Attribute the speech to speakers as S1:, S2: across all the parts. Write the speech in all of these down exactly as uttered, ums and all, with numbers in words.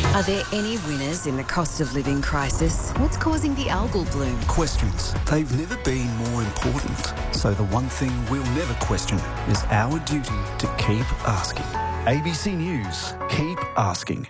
S1: Are there any winners in the cost of living crisis? What's causing the algal bloom?
S2: Questions. They've never been more important. So the one thing we'll never question is our duty to keep asking. A B C News. Keep asking.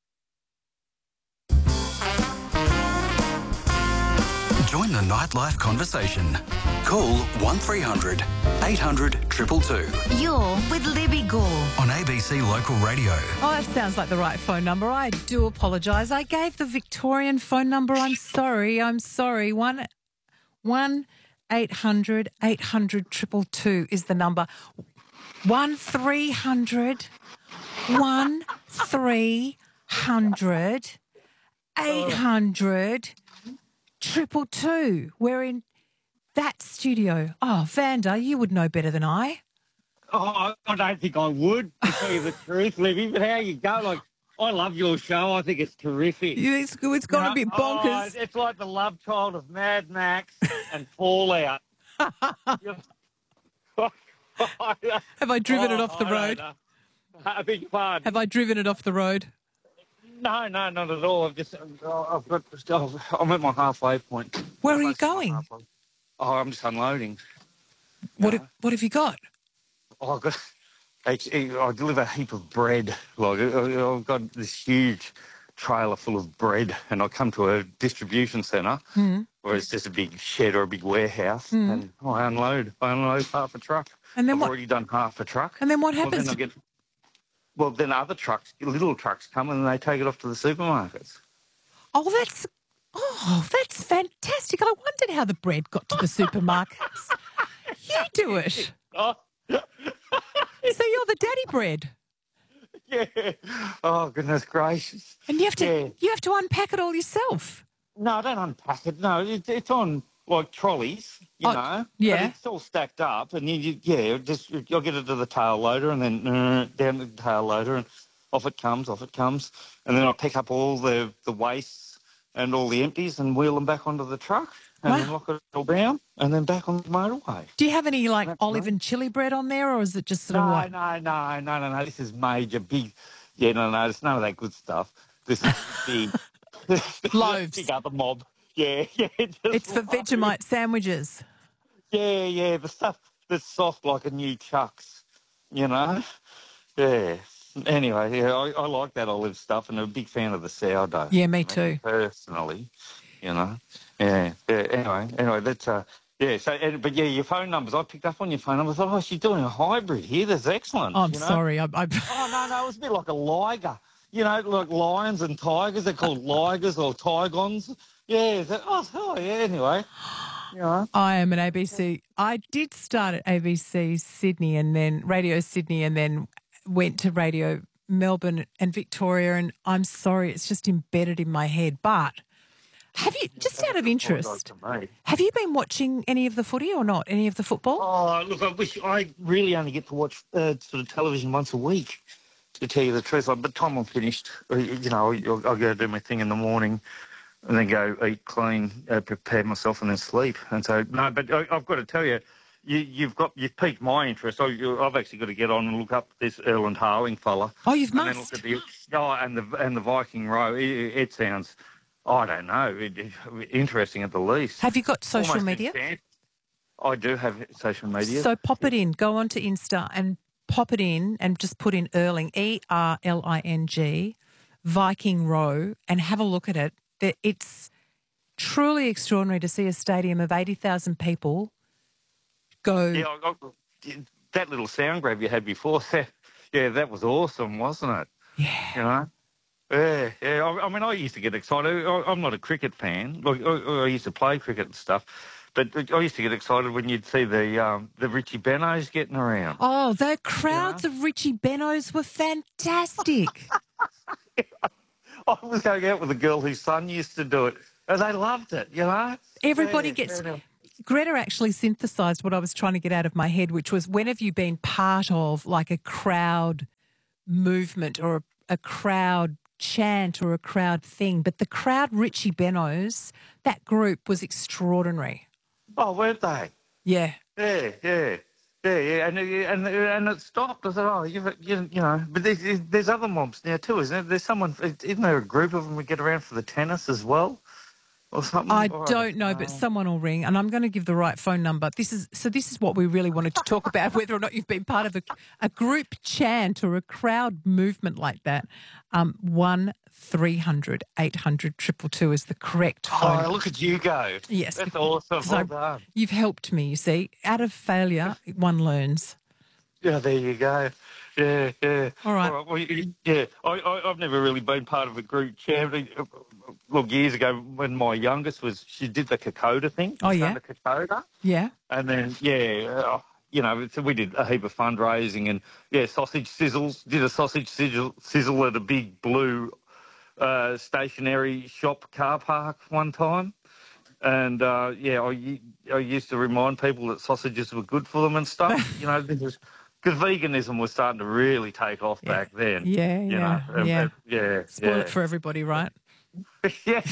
S2: Join the nightlife conversation. Call one three hundred eight hundred two two two.
S1: You're with Libby Gore.
S2: On A B C Local Radio.
S3: Oh, that sounds like the right phone number. I do apologise. I gave the Victorian phone number. I'm sorry. I'm sorry. One, one eight hundred eight hundred two two two is the number. One three hundred one three hundred eight hundred triple two. We're in that studio. Oh, Vanda, you would know better than I.
S4: Oh, I don't think I would, to tell you the truth, Libby, but how you go? Like, I love your show. I think it's terrific.
S3: Yeah, It's, it's got to be bonkers.
S4: Oh, it's like the love child of Mad Max and Fallout.
S3: Have I driven it off the
S4: I
S3: road?
S4: don't know. I beg your pardon.
S3: Have I driven it off the road?
S4: No, no, not at all. I've just, I've got, I'm at my halfway point.
S3: Where are
S4: I'm
S3: you
S4: most of my
S3: going?
S4: halfway. Oh, I'm just unloading.
S3: What,
S4: No.
S3: have, what have you got?
S4: Oh, I've got, I I deliver a heap of bread. Like, I- I've got this huge trailer full of bread, and I come to a distribution centre,
S3: Mm.
S4: where it's just a big shed or a big warehouse, and I unload. I unload half a truck.
S3: And then
S4: I've
S3: what-
S4: already done half a truck.
S3: And then what
S4: Well,
S3: happens?
S4: then I get, well, then other trucks, little trucks come, and they take it off to the supermarkets.
S3: Oh, that's oh, that's fantastic. I wondered how the bread got to the supermarkets. You do it.
S4: Oh,
S3: So you're the daddy bread.
S4: yeah. Oh, goodness gracious.
S3: And you have to
S4: Yeah.
S3: you have to unpack it all yourself.
S4: No, I don't unpack it. No, it, it's on like trolleys, you
S3: Oh,
S4: know.
S3: yeah.
S4: But it's all stacked up, and you, you yeah, just you'll get it to the tail loader, and then uh, down to the tail loader, and off it comes, off it comes, and then I pick up all the the wastes and all the empties and wheel them back onto the truck, and then
S3: Wow.
S4: lock it all down, and then back on the motorway.
S3: Do you have any like
S4: That's
S3: olive
S4: right.
S3: and chili bread on there, or is it just sort of
S4: No,
S3: what?
S4: no, no, no, no, no. This is major, big. Yeah, no, no, it's none of that good stuff. This is big.
S3: Loaves.
S4: Big other mob. Yeah, yeah. just
S3: It's for
S4: loaves.
S3: Vegemite sandwiches.
S4: Yeah, yeah, the stuff that's soft like a new Chucks, you know? Yeah. Anyway, yeah, I, I like that olive stuff, and I'm a big fan of the sourdough.
S3: Yeah, me too.
S4: Personally, you know? Yeah, yeah. Anyway, anyway, that's, uh, yeah, so, and, but yeah, your phone numbers, I picked up on your phone number. I thought, oh, she's doing a hybrid here. That's excellent.
S3: Oh, I'm
S4: you know?
S3: sorry. I, I,
S4: Oh, no, no, it was a bit like a liger. You know, like lions and tigers. They're called ligers or tigons. Yeah. That, oh, oh, yeah, anyway. You know.
S3: I am an A B C. I did start at A B C Sydney and then Radio Sydney and then went to Radio Melbourne and Victoria, and I'm sorry, it's just embedded in my head. But have you, just out of interest,
S4: To me.
S3: have you been watching any of the footy or not? Any of the football?
S4: Oh, look, I wish I really only get to watch uh, sort of television once a week, to tell you the truth. Like, by the time I'm finished, uh, you know, I'll, I'll go do my thing in the morning and then go eat, clean, uh, prepare myself and then sleep. And so, no, but I, I've got to tell you, you, you've got, you've piqued my interest. I, you, I've actually got to get on and look up this Erland Harling fella.
S3: Oh, you've
S4: and then
S3: must.
S4: look at the, oh, and the, and the Viking Row. It, it sounds, I don't know, it, it, interesting at the least.
S3: Have you got social
S4: Almost
S3: media?
S4: instant. I do have social media.
S3: So pop it in. Go onto Insta and pop it in and just put in Erling, E R L I N G, Viking Row, and have a look at it. That It's truly extraordinary to see a stadium of eighty thousand people go.
S4: Yeah, I, I, that little sound grab you had before, yeah, that was awesome, wasn't it?
S3: Yeah.
S4: You know? Yeah, yeah. I, I mean, I used to get excited. I, I'm not a cricket fan. Like, I, I used to play cricket and stuff, but I used to get excited when you'd see the um, the Richie Benos getting around.
S3: Oh, the crowds of Richie Benos were fantastic.
S4: I was going out with a girl whose son used to do it, and they loved it, you know?
S3: Everybody
S4: Yeah,
S3: gets.
S4: yeah.
S3: Greta actually synthesised what I was trying to get out of my head, which was, when have you been part of like a crowd movement or a, a crowd chant or a crowd thing? But the crowd Richie Benos, that group was extraordinary.
S4: Oh, weren't they?
S3: Yeah.
S4: Yeah, yeah. Yeah, yeah, and and and it stopped. I thought, oh, you've, you, you know, but there's, there's other mobs now too, isn't there? There's someone, isn't there a group of them who get around for the tennis as well, or something?
S3: I
S4: Or
S3: don't know, but someone will ring, and I'm going to give the right phone number. This is so. This is what we really wanted to talk about: whether or not you've been part of a, a group chant or a crowd movement like that. Um, one three hundred eight hundred triple two is the correct phone.
S4: Oh, look at you go!
S3: Yes,
S4: That's awesome.
S3: So
S4: Well done.
S3: you've helped me. You see, out of failure, one learns.
S4: Yeah, there you go. Yeah, yeah.
S3: All right.
S4: Well, you- yeah, I, I, I've never really been part of a group chat. Look, years ago when my youngest was, she did the Kokoda thing.
S3: Oh, yeah?
S4: The Kokoda.
S3: Yeah.
S4: And then, yeah, uh, you know, so we did a heap of fundraising and, yeah, sausage sizzles. Did a sausage sizzle, sizzle at a big blue uh, stationary shop car park one time. And, uh, yeah, I, u- I used to remind people that sausages were good for them and stuff, you know, because veganism was starting to really take off
S3: Yeah.
S4: back then.
S3: Yeah,
S4: you
S3: yeah,
S4: know,
S3: yeah.
S4: and- yeah,
S3: Spoil
S4: yeah.
S3: it for everybody, right?
S4: yeah.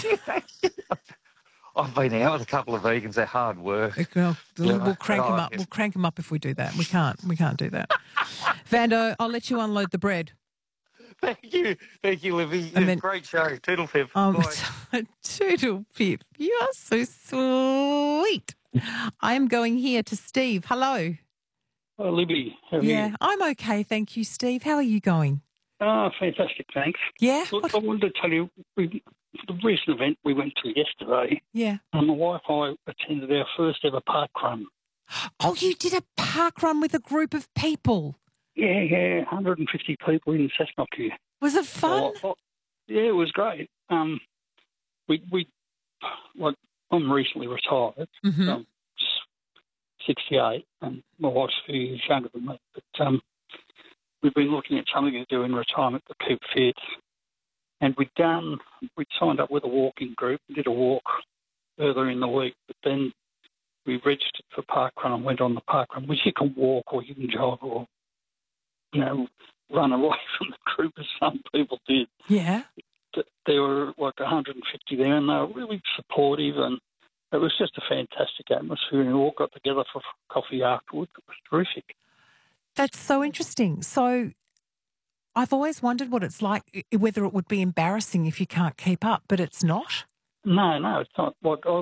S4: I've been out with a couple of vegans. They're hard work.
S3: Well,
S4: Yeah.
S3: we'll crank them
S4: Oh,
S3: up.
S4: yes.
S3: We'll crank them up if we do that. We can't. We can't do that. Vando, I'll let you unload the bread.
S4: Thank you. Thank you, Livy.
S3: And then-
S4: Great show. Toodle pip.
S3: Um,
S4: Bye.
S3: Toodle Pip, you are so sweet. I am going here to Steve. Hello.
S5: Oh, Libby, how are
S3: Yeah,
S5: you?
S3: I'm okay, thank you, Steve. How are you going?
S5: Oh, fantastic, thanks.
S3: Yeah.
S5: Look,
S3: What-
S5: I wanted to tell you, we, for the recent event we went to yesterday,
S3: Yeah.
S5: and my wife and I attended our first ever park run.
S3: Oh, you did a park run with a group of people.
S5: Yeah, yeah, one hundred fifty people in Cessnock here.
S3: Was it fun?
S5: Oh, oh, yeah, it was great. Um, we, we, like, I'm recently retired.
S3: Mhm.
S5: I'm sixty-eight, and my wife's a few years younger than me. But um, we've been looking at something to do in retirement to keep fit. And we'd done, we'd signed up with a walking group, did a walk earlier in the week, but then we registered for parkrun and went on the parkrun, which you can walk or you can jog or, you know, run away from the group as some people did.
S3: Yeah.
S5: Th- There were like one hundred fifty there, and they were really supportive, and it was just a fantastic atmosphere, and we all got together for coffee afterwards. It was terrific.
S3: That's so interesting. So I've always wondered what it's like, i- whether it would be embarrassing if you can't keep up, but it's not.
S5: No, no, it's not. Like, I,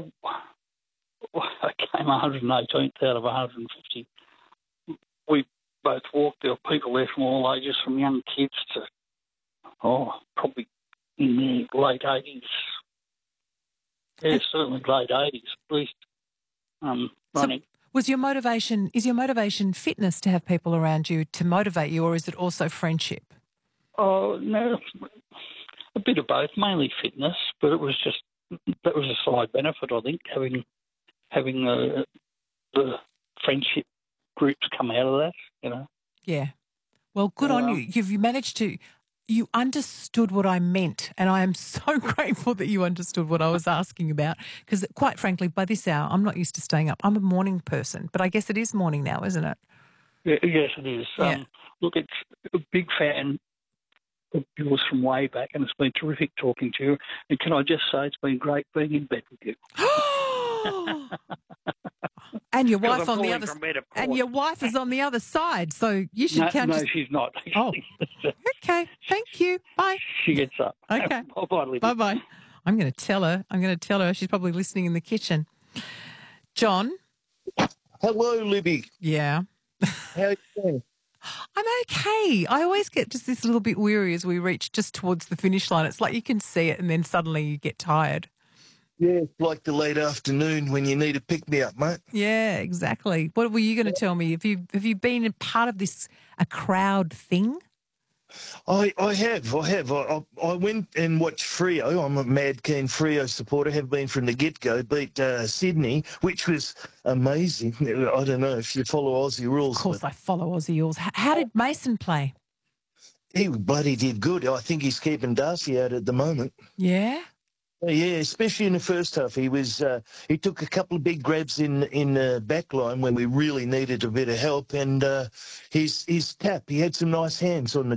S5: I came one hundred eighteenth out of one hundred fifty. We both walked. There were people there from all ages, from young kids to, oh, probably in their late eighties. Yeah, certainly late eighties at least, um,
S3: So-
S5: running.
S3: Was your motivation, is your motivation fitness to have people around you to motivate you, or is it also friendship?
S5: Oh, no, a bit of both, mainly fitness, but it was just, that was a side benefit, I think, having having the, the friendship groups come out of that, you know.
S3: Yeah. Well, good on
S5: Well-
S3: you. You've you managed to, you understood what I meant, and I am so grateful that you understood what I was asking about, because quite frankly, by this hour, I'm not used to staying up. I'm a morning person, but I guess it is morning now, isn't it?
S5: Yeah, yes, it is.
S3: Yeah.
S5: Um, look, it's a big fan of yours from way back, and it's been terrific talking to you. And can I just say it's been great being in bed with you.
S3: And your
S5: Because
S3: wife
S5: I'm
S3: on the
S5: calling
S3: other
S5: from bed, of
S3: and
S5: course.
S3: your wife is on the other side, so you should
S5: No,
S3: count.
S5: no
S3: as-
S5: she's not.
S3: Oh. Okay, thank you. Bye.
S5: She gets up.
S3: Okay.
S5: Bye-bye, Libby.
S3: Bye bye. I'm going to tell her. I'm going to tell her. She's probably listening in the kitchen. John.
S6: Hello, Libby.
S3: Yeah.
S6: How you doing?
S3: I'm okay. I always get just this little bit weary as we reach just towards the finish line. It's like you can see it and then suddenly you get tired.
S6: Yeah, it's like the late afternoon when you need a pick-me-up, mate.
S3: Yeah, exactly. What were you going to tell me? Have you have you been a part of this a crowd thing?
S6: I, I have, I have. I, I, I went and watched Freo. I'm a mad keen Freo supporter, have been from the get-go, beat uh, Sydney, which was amazing. I don't know if you follow Aussie rules.
S3: Of course,
S6: but
S3: I follow Aussie rules. H- How did Mason play?
S6: he bloody did good. I think he's keeping Darcy out at the moment.
S3: Yeah.
S6: Yeah, especially in the first half. He was uh, he took a couple of big grabs in in the back line when we really needed a bit of help, and uh, his his tap. He had some nice hands on the